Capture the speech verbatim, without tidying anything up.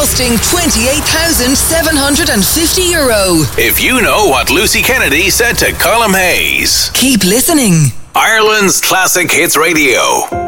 costing twenty-eight thousand seven hundred fifty euro. If you know what Lucy Kennedy said to Colm Hayes. Keep listening. Ireland's Classic Hits Radio.